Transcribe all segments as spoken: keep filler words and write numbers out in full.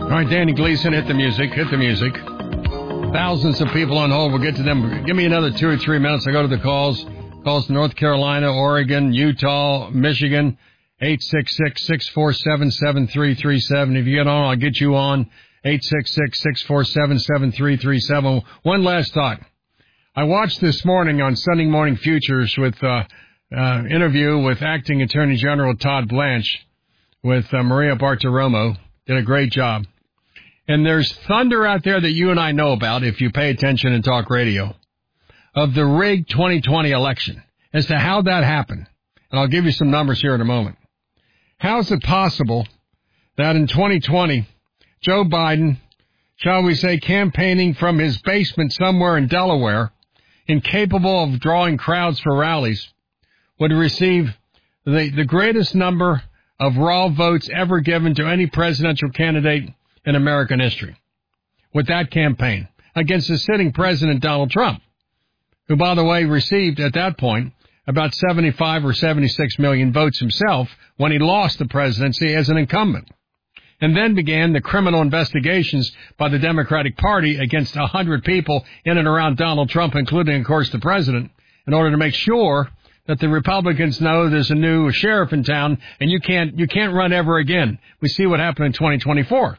All right, Danny Gleason, hit the music, hit the music. Thousands of people on hold. We'll get to them. Give me another two or three minutes. I go to the calls. Calls to North Carolina, Oregon, Utah, Michigan, eight six six, six four seven, seven three three seven. If you get on, I'll get you on, eight six six, six four seven, seven three three seven. One last thought. I watched this morning on Sunday Morning Futures with uh, uh interview with Acting Attorney General Todd Blanche with uh, Maria Bartiromo. Did a great job. And there's thunder out there that you and I know about if you pay attention and talk radio of the rigged twenty twenty election as to how that happened. And I'll give you some numbers here in a moment. How is it possible that in twenty twenty, Joe Biden, shall we say, campaigning from his basement somewhere in Delaware, incapable of drawing crowds for rallies, would receive the, the greatest number of raw votes ever given to any presidential candidate in American history with that campaign against the sitting president, Donald Trump, who, by the way, received at that point about seventy-five or seventy-six million votes himself when he lost the presidency as an incumbent. And then began the criminal investigations by the Democratic Party against one hundred people in and around Donald Trump, including, of course, the president, in order to make sure that the Republicans know there's a new sheriff in town and you can't you can't run ever again. We see what happened in twenty twenty-four.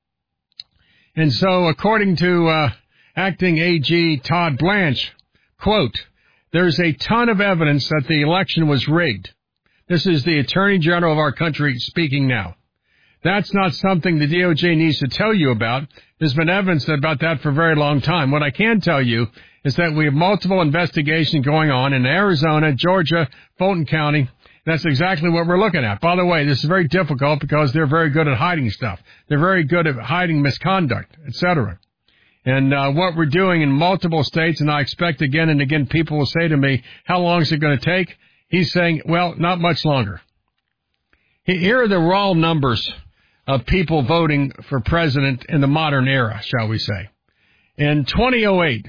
And so, according to uh, Acting A G Todd Blanche, quote, there's a ton of evidence that the election was rigged. This is the Attorney General of our country speaking now. That's not something the D O J needs to tell you about. There's been evidence about that for a very long time. What I can tell you is that we have multiple investigations going on in Arizona, Georgia, Fulton County. That's exactly what we're looking at. By the way, this is very difficult because they're very good at hiding stuff. They're very good at hiding misconduct, et cetera. And uh, what we're doing in multiple states, and I expect again and again people will say to me, how long is it going to take? He's saying, well, not much longer. Here are the raw numbers of people voting for president in the modern era, shall we say. In twenty oh eight,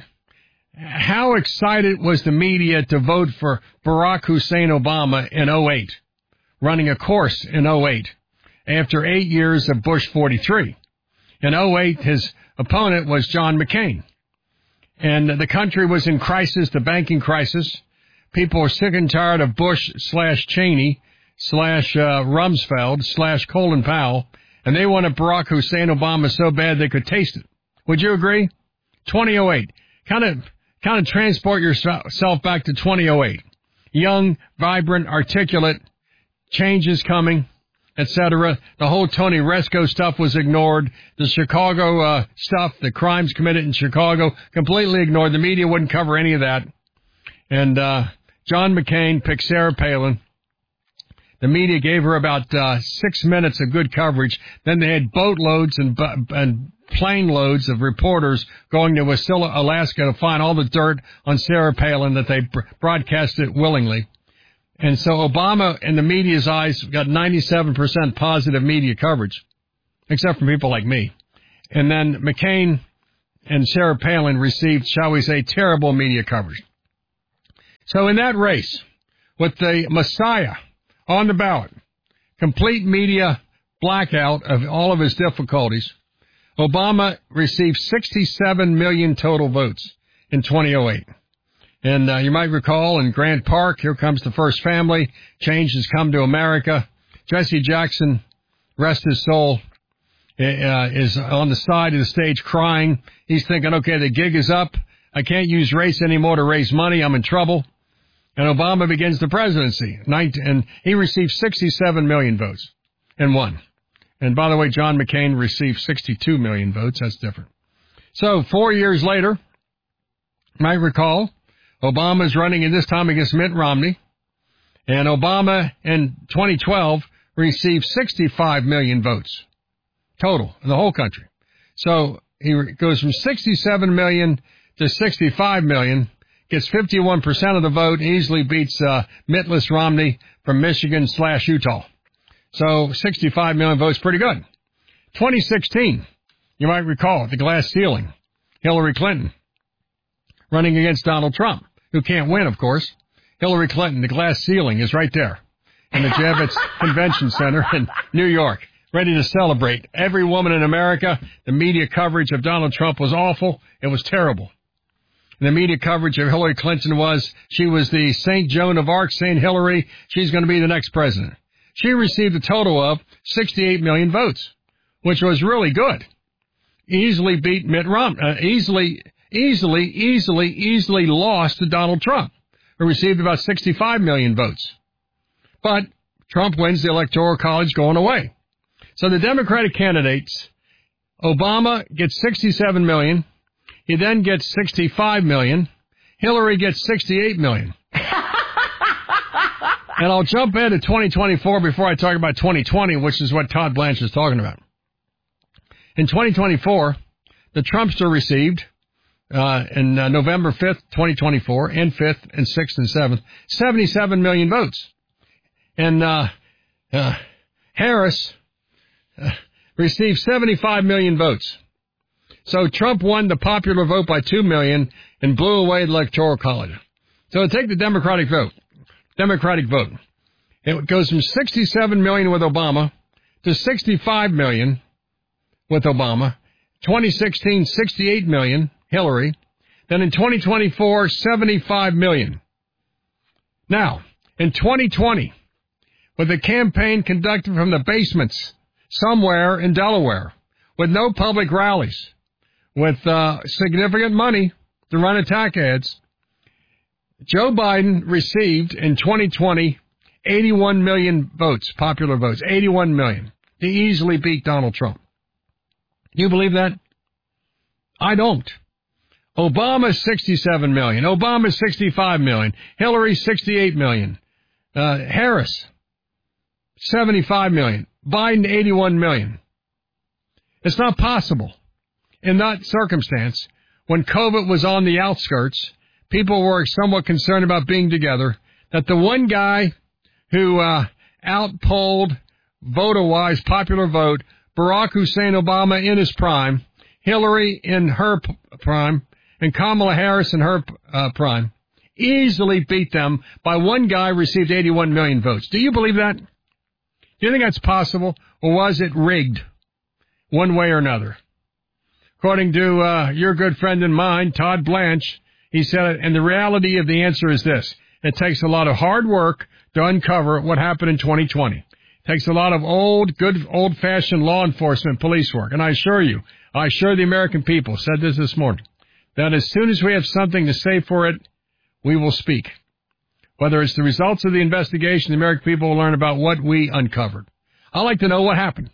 how excited was the media to vote for Barack Hussein Obama in oh eight, running a course in oh eight, after eight years of Bush forty-three. In oh eight, his opponent was John McCain. And the country was in crisis, the banking crisis. People were sick and tired of Bush slash Cheney slash uh, Rumsfeld slash Colin Powell, and they wanted Barack Hussein Obama so bad they could taste it. Would you agree? twenty oh eight. Kind of kind of transport yourself back to twenty oh eight. Young, vibrant, articulate, change is coming, et cetera. The whole Tony Resco stuff was ignored. The Chicago uh, stuff, the crimes committed in Chicago, completely ignored. The media wouldn't cover any of that. And uh, John McCain picked Sarah Palin. The media gave her about uh, six minutes of good coverage. Then they had boatloads and, and plane loads of reporters going to Wasilla, Alaska to find all the dirt on Sarah Palin that they broadcasted willingly. And so Obama, in the media's eyes, got ninety-seven percent positive media coverage, except from people like me. And then McCain and Sarah Palin received, shall we say, terrible media coverage. So in that race, with the Messiah on the ballot, complete media blackout of all of his difficulties, Obama received sixty-seven million total votes in twenty oh eight. And uh, you might recall in Grant Park, here comes the first family. Change has come to America. Jesse Jackson, rest his soul, uh, is on the side of the stage crying. He's thinking, okay, the gig is up. I can't use race anymore to raise money. I'm in trouble. And Obama begins the presidency. And he received sixty-seven million votes and won. And by the way, John McCain received sixty-two million votes. That's different. So four years later, you might recall, Obama's running in this time against Mitt Romney. And Obama in twenty twelve received sixty-five million votes total in the whole country. So he goes from sixty-seven million to sixty-five million. Gets fifty-one percent of the vote, easily beats uh, Mittless Romney from Michigan slash Utah. So sixty-five million votes, pretty good. twenty sixteen, you might recall, the glass ceiling. Hillary Clinton running against Donald Trump, who can't win, of course. Hillary Clinton, the glass ceiling is right there in the Javits Convention Center in New York. ready to celebrate. Every woman in America, the media coverage of Donald Trump was awful. It was terrible. The media coverage of Hillary Clinton was she was the Saint Joan of Arc, Saint Hillary. She's going to be the next president. She received a total of sixty-eight million votes, which was really good. Easily beat Mitt Romney, uh, easily, easily, easily, easily lost to Donald Trump, who received about sixty-five million votes. But Trump wins the Electoral College going away. So the Democratic candidates, Obama gets sixty-seven million. He then gets sixty-five million. Hillary gets sixty-eight million. And I'll jump into twenty twenty-four before I talk about twenty twenty, which is what Todd Blanche is talking about. In twenty twenty-four, the Trumpster received, uh, in uh, November fifth, twenty twenty-four, and fifth, and sixth, and seventh, seventy-seven million votes. And uh, uh, Harris uh, received seventy-five million votes. So Trump won the popular vote by two million and blew away the Electoral College. So take the Democratic vote. Democratic vote. It goes from sixty-seven million with Obama to sixty-five million with Obama. twenty sixteen, sixty-eight million, Hillary. Then in twenty twenty-four, seventy-five million. Now, in twenty twenty, with a campaign conducted from the basements somewhere in Delaware, with no public rallies, with uh, significant money to run attack ads, Joe Biden received in twenty twenty eighty-one million votes, popular votes, eighty-one million. He easily beat Donald Trump. Do you believe that? I don't. Obama, sixty-seven million. Obama, sixty-five million. Hillary, sixty-eight million. Uh, Harris, seventy-five million. Biden, eighty-one million. It's not possible. In that circumstance, when COVID was on the outskirts, people were somewhat concerned about being together, that the one guy who uh, outpolled, voter-wise, popular vote, Barack Hussein Obama in his prime, Hillary in her p- prime, and Kamala Harris in her uh, prime, easily beat them by one guy received eighty-one million votes. Do you believe that? Do you think that's possible, or was it rigged one way or another? According to uh, your good friend and mine, Todd Blanche, he said, and the reality of the answer is this. It takes a lot of hard work to uncover what happened in twenty twenty. It takes a lot of old, good, old-fashioned law enforcement police work. And I assure you, I assure the American people, said this this morning, that as soon as we have something to say for it, we will speak. Whether it's the results of the investigation, the American people will learn about what we uncovered. I'd like to know what happened.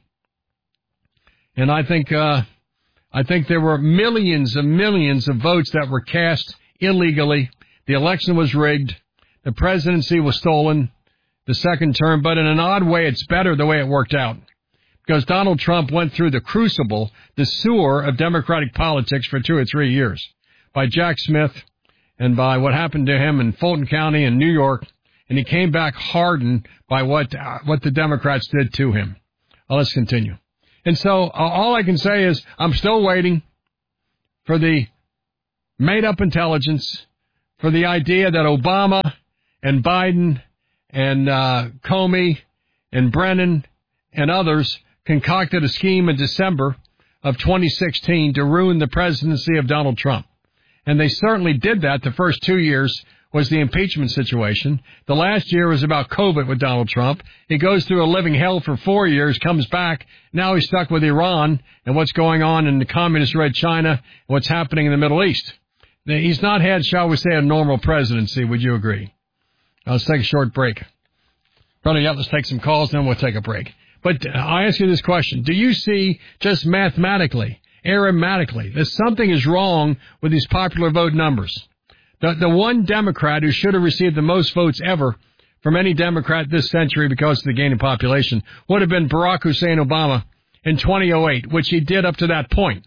And I think... uh I think there were millions and millions of votes that were cast illegally. The election was rigged. The presidency was stolen, the second term. But in an odd way, it's better the way it worked out. Because Donald Trump went through the crucible, the sewer of Democratic politics for two or three years. By Jack Smith and by what happened to him in Fulton County in New York. And he came back hardened by what, uh, what the Democrats did to him. Well, let's continue. And so uh, all I can say is I'm still waiting for the made-up intelligence, for the idea that Obama and Biden and uh, Comey and Brennan and others concocted a scheme in December of twenty sixteen to ruin the presidency of Donald Trump. And they certainly did that. The first two years was the impeachment situation. The last year was about COVID with Donald Trump. He goes through a living hell for four years, comes back. Now he's stuck with Iran and what's going on in the communist-red China and what's happening in the Middle East. He's not had, shall we say, a normal presidency. Would you agree? Now, let's take a short break. Brother, yeah, let's take some calls, then we'll take a break. But I ask you this question. Do you see just mathematically, arithmetically, that something is wrong with these popular vote numbers? The, the one Democrat who should have received the most votes ever from any Democrat this century because of the gain in population would have been Barack Hussein Obama in twenty oh eight, which he did up to that point.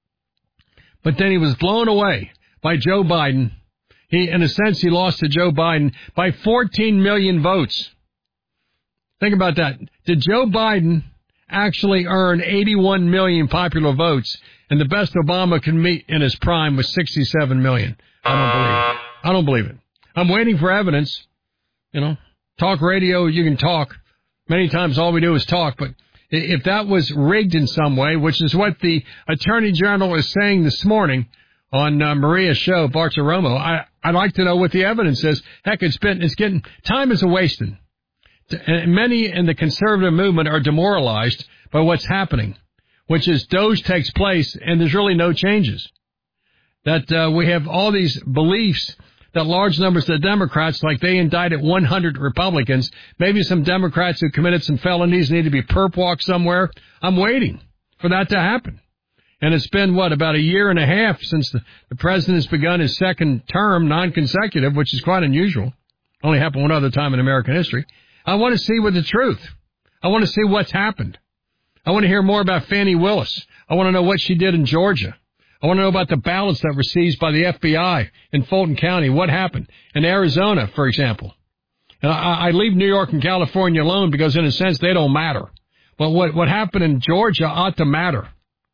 But then he was blown away by Joe Biden. He, in a sense, he lost to Joe Biden by fourteen million votes. Think about that. Did Joe Biden actually earn eighty-one million popular votes, and the best Obama could meet in his prime was sixty-seven million? I don't believe it. I don't believe it. I'm waiting for evidence. You know, talk radio, you can talk. Many times all we do is talk, but if that was rigged in some way, which is what the Attorney General is saying this morning on uh, Maria's show, Bartiromo, I, I'd like to know what the evidence is. Heck, it's been, it's getting, time is a-wasting. And many in the conservative movement are demoralized by what's happening, which is Doge takes place and there's really no changes. That uh, we have all these beliefs that large numbers of Democrats, like they indicted one hundred Republicans, maybe some Democrats who committed some felonies need to be perp walked somewhere. I'm waiting for that to happen. And it's been, what, about a year and a half since the, the president has begun his second term, non-consecutive, which is quite unusual. Only happened one other time in American history. I want to see with the truth. I want to see what's happened. I want to hear more about Fannie Willis. I want to know what she did in Georgia. I want to know about the ballots that were seized by the F B I in Fulton County. What happened in Arizona, for example? And I, I leave New York and California alone because, in a sense, they don't matter. But what, what happened in Georgia ought to matter.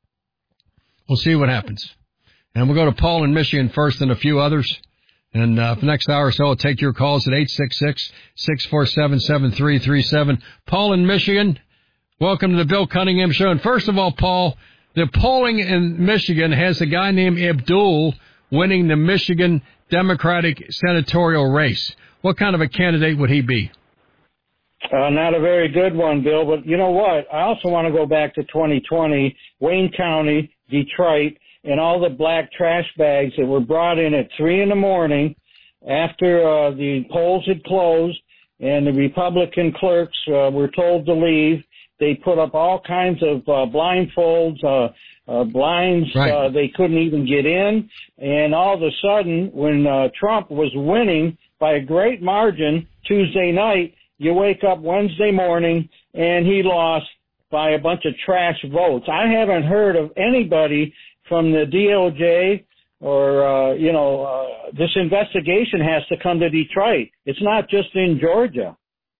We'll see what happens. And we'll go to Paul in Michigan first and a few others. And uh, for the next hour or so, I'll take your calls at eight six six, six four seven, seven three three seven. Paul in Michigan, welcome to the Bill Cunningham Show. And first of all, Paul, the polling in Michigan has a guy named Abdul winning the Michigan Democratic senatorial race. What kind of a candidate would he be? Uh, not a very good one, Bill. But you know what? I also want to go back to twenty twenty, Wayne County, Detroit, and all the black trash bags that were brought in at three in the morning after uh, the polls had closed and the Republican clerks uh, were told to leave. They put up all kinds of uh, blindfolds, uh, uh, blinds. Right. Uh, they couldn't even get in. And all of a sudden, when uh, Trump was winning by a great margin Tuesday night, you wake up Wednesday morning and he lost by a bunch of trash votes. I haven't heard of anybody from the D O J or, uh, you know, uh, this investigation has to come to Detroit. It's not just in Georgia.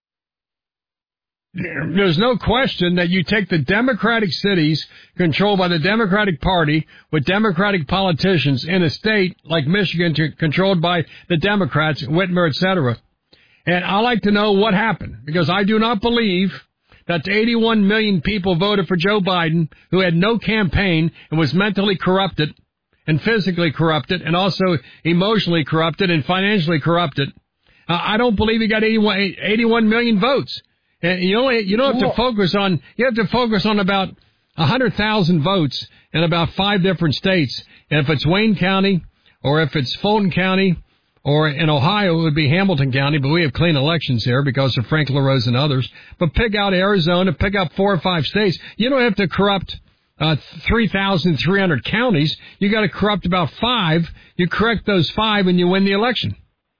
There's no question that you take the Democratic cities controlled by the Democratic Party with Democratic politicians in a state like Michigan to, controlled by the Democrats, Whitmer, et cetera. And I like to know what happened, because I do not believe that eighty-one million people voted for Joe Biden who had no campaign and was mentally corrupted and physically corrupted and also emotionally corrupted and financially corrupted. Uh, I don't believe he got eighty-one, eighty-one million votes. And you only, you don't have to focus on, you have to focus on about one hundred thousand votes in about five different states. And if it's Wayne County or if it's Fulton County or in Ohio, it would be Hamilton County, but we have clean elections here because of Frank LaRose and others. But pick out Arizona, pick up four or five states. You don't have to corrupt uh, three thousand three hundred counties. You got to corrupt about five. You correct those five and you win the election.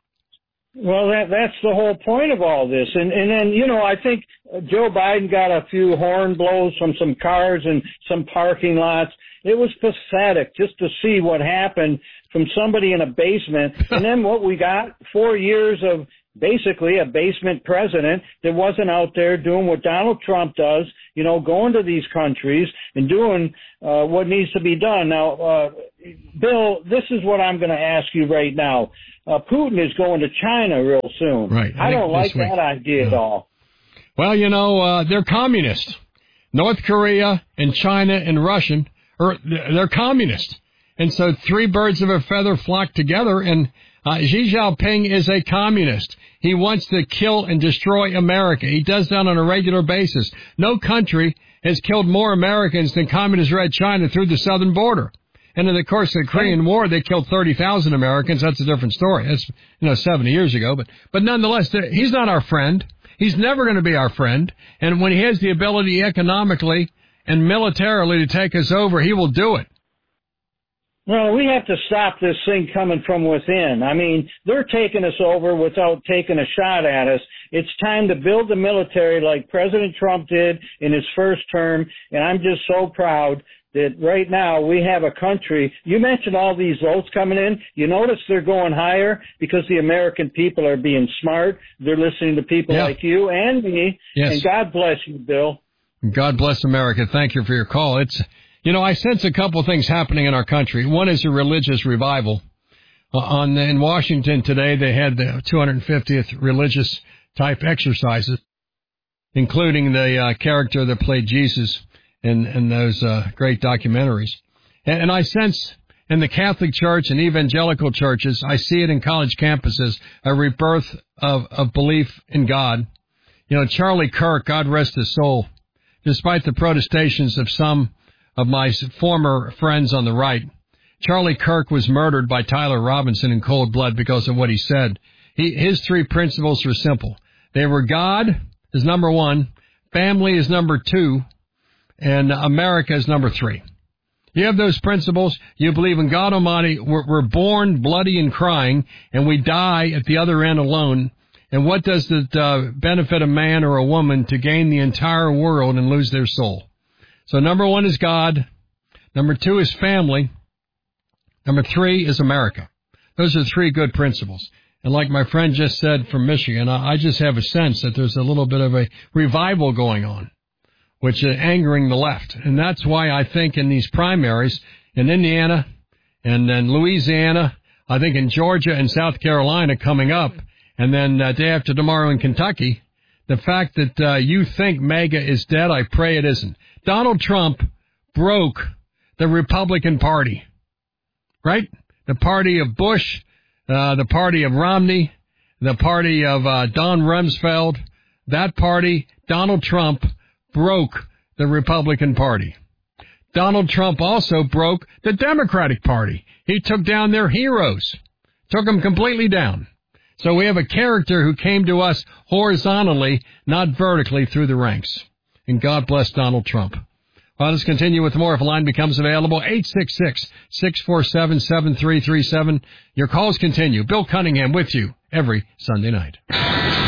Well, that that's the whole point of all this. And and then, you know, I think Joe Biden got a few horn blows from some cars and some parking lots. It was pathetic just to see what happened from somebody in a basement. And then what we got, four years of basically a basement president that wasn't out there doing what Donald Trump does, you know, going to these countries and doing uh, what needs to be done. Now, uh, Bill, this is what I'm going to ask you right now. Uh, Putin is going to China real soon. Right. I, I don't like week. that idea no. at all. Well, you know, uh, they're communist. North Korea and China and Russian, or they're communist. And so three birds of a feather flock together, and uh, Xi Jinping is a communist. He wants to kill and destroy America. He does that on a regular basis. No country has killed more Americans than Communist Red China through the southern border. And in the course of the Korean War, they killed thirty thousand Americans. That's a different story. That's, you know, seventy years ago. But, but nonetheless, he's not our friend. He's never going to be our friend. And when he has the ability economically and militarily to take us over, he will do it. Well, we have to stop this thing coming from within. I mean, they're taking us over without taking a shot at us. It's time to build the military like President Trump did in his first term, and I'm just so proud that right now we have a country. You mentioned all these votes coming in. You notice they're going higher because the American people are being smart. They're listening to people yeah. like you and me. Yes. And God bless you, Bill. God bless America. Thank you for your call. It's, you know, I sense a couple of things happening in our country. One is a religious revival. Uh, on in Washington today, they had the two hundred fiftieth religious type exercises. including the uh, character that played Jesus in, in those uh, great documentaries. And, and I sense in the Catholic Church and evangelical churches, I see it in college campuses, a rebirth of, of belief in God. You know, Charlie Kirk, God rest his soul, despite the protestations of some of my former friends on the right, Charlie Kirk was murdered by Tyler Robinson in cold blood because of what he said. He, his three principles were simple. They were God is number one, family is number two, and America is number three. You have those principles. You believe in God Almighty. We're, we're born bloody and crying, and we die at the other end alone. And what does it uh, benefit a man or a woman to gain the entire world and lose their soul? So number one is God. Number two is family. Number three is America. Those are three good principles. And like my friend just said from Michigan, I, I just have a sense that there's a little bit of a revival going on, which is angering the left. And that's why I think in these primaries in Indiana and then Louisiana, I think in Georgia and South Carolina coming up, and then uh, day after tomorrow in Kentucky, the fact that uh, you think MAGA is dead, I pray it isn't. Donald Trump broke the Republican Party, right? The party of Bush, uh, the party of Romney, the party of uh, Don Rumsfeld. That party, Donald Trump, broke the Republican Party. Donald Trump also broke the Democratic Party. He took down their heroes, took them completely down. So we have a character who came to us horizontally, not vertically through the ranks. And God bless Donald Trump. Well, let's continue with more if a line becomes available. eight six six, six four seven, seven three three seven. Your calls continue. Bill Cunningham with you every Sunday night.